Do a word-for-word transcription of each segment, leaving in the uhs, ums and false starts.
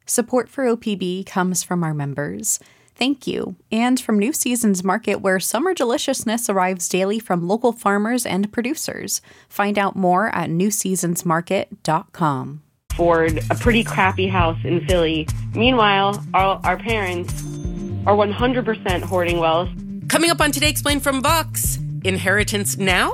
Support for O P B comes from our members. Thank you. And from New Seasons Market, where summer deliciousness arrives daily from local farmers and producers. Find out more at new seasons market dot com. Afford a pretty crappy house in Philly. Meanwhile, our, our parents are one hundred percent hoarding wealth. Coming up on Today Explained from Vox, inheritance now?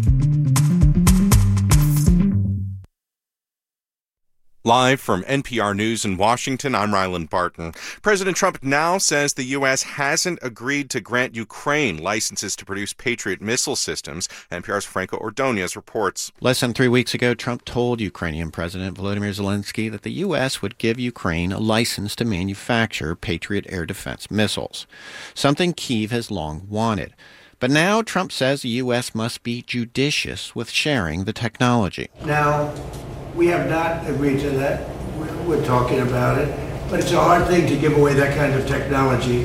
Live from N P R News in Washington, I'm Ryland Barton. President Trump now says the U S hasn't agreed to grant Ukraine licenses to produce Patriot missile systems. N P R's Franco Ordonez reports. Less than three weeks ago, Trump told Ukrainian President Volodymyr Zelensky that the U S would give Ukraine a license to manufacture Patriot air defense missiles, something Kyiv has long wanted. But now Trump says the U S must be judicious with sharing the technology. Now, we have not agreed to that. We're talking about it. But it's a hard thing to give away that kind of technology.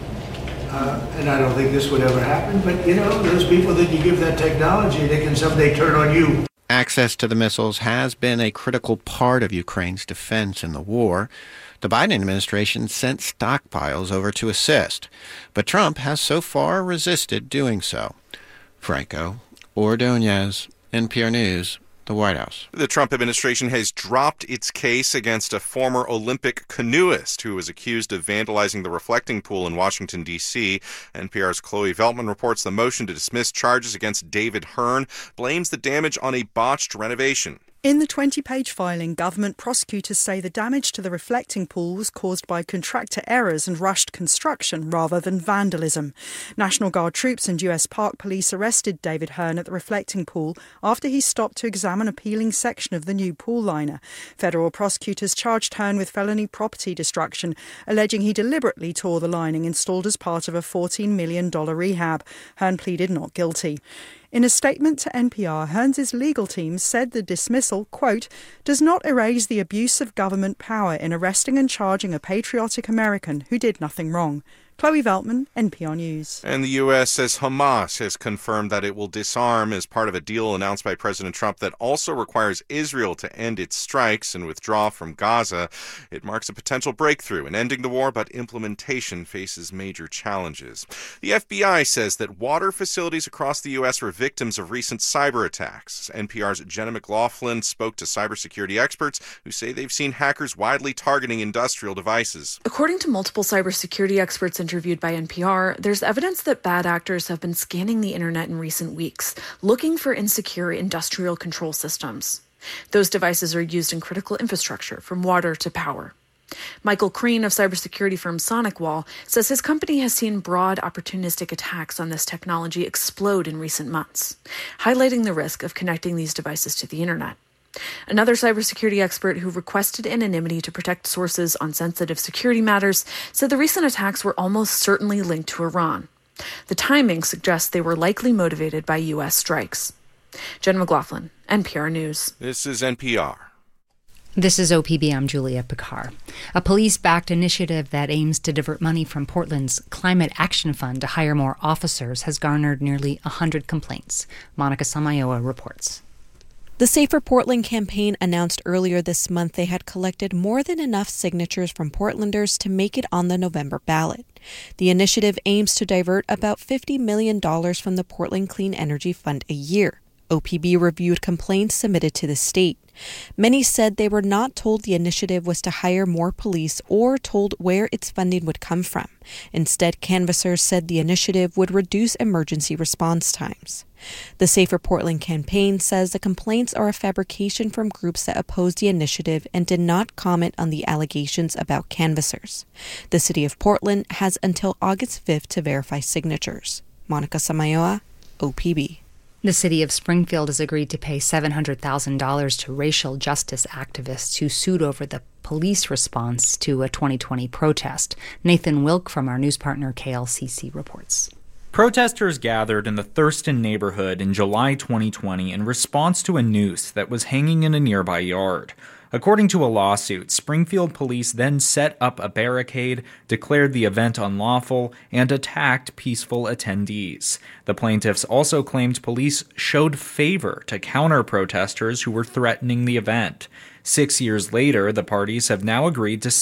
Uh, and I don't think this would ever happen. But, you know, those people that you give that technology, they can someday turn on you. Access to the missiles has been a critical part of Ukraine's defense in the war. The Biden administration sent stockpiles over to assist. But Trump has so far resisted doing so. Franco Ordonez, N P R News, the White House. The Trump administration has dropped its case against a former Olympic canoeist who was accused of vandalizing the reflecting pool in Washington, D C N P R's Chloe Veltman reports the motion to dismiss charges against David Hearn blames the damage on a botched renovation. In the twenty-page filing, government prosecutors say the damage to the reflecting pool was caused by contractor errors and rushed construction rather than vandalism. National Guard troops and U S Park Police arrested David Hearn at the reflecting pool after he stopped to examine a peeling section of the new pool liner. Federal prosecutors charged Hearn with felony property destruction, alleging he deliberately tore the lining installed as part of a fourteen million dollars rehab. Hearn pleaded not guilty. In a statement to N P R, Hearns' legal team said the dismissal, quote, does not erase the abuse of government power in arresting and charging a patriotic American who did nothing wrong. Chloe Veltman, N P R News. And the U S says Hamas has confirmed that it will disarm as part of a deal announced by President Trump that also requires Israel to end its strikes and withdraw from Gaza. It marks a potential breakthrough in ending the war, but implementation faces major challenges. The F B I says that water facilities across the U S were victims of recent cyber attacks. N P R's Jenna McLaughlin spoke to cybersecurity experts who say they've seen hackers widely targeting industrial devices. According to multiple cybersecurity experts interviewed by N P R, there's evidence that bad actors have been scanning the internet in recent weeks, looking for insecure industrial control systems. Those devices are used in critical infrastructure, from water to power. Michael Crean of cybersecurity firm SonicWall says his company has seen broad opportunistic attacks on this technology explode in recent months, highlighting the risk of connecting these devices to the internet. Another cybersecurity expert who requested anonymity to protect sources on sensitive security matters said the recent attacks were almost certainly linked to Iran. The timing suggests they were likely motivated by U S strikes. Jen McLaughlin, N P R News. This is N P R. This is O P B. I'm Julia Picard. A police-backed initiative that aims to divert money from Portland's Climate Action Fund to hire more officers has garnered nearly one hundred complaints. Monica Samayoa reports. The Safer Portland campaign announced earlier this month they had collected more than enough signatures from Portlanders to make it on the November ballot. The initiative aims to divert about fifty million dollars from the Portland Clean Energy Fund a year. O P B reviewed complaints submitted to the state. Many said they were not told the initiative was to hire more police or told where its funding would come from. Instead, canvassers said the initiative would reduce emergency response times. The Safer Portland campaign says the complaints are a fabrication from groups that oppose the initiative and did not comment on the allegations about canvassers. The City of Portland has until August fifth to verify signatures. Monica Samayoa, O P B. The city of Springfield has agreed to pay seven hundred thousand dollars to racial justice activists who sued over the police response to a twenty twenty protest. Nathan Wilk from our news partner K L C C reports. Protesters gathered in the Thurston neighborhood in July twenty twenty in response to a noose that was hanging in a nearby yard. According to a lawsuit, Springfield police then set up a barricade, declared the event unlawful, and attacked peaceful attendees. The plaintiffs also claimed police showed favor to counter-protesters who were threatening the event. Six years later, the parties have now agreed to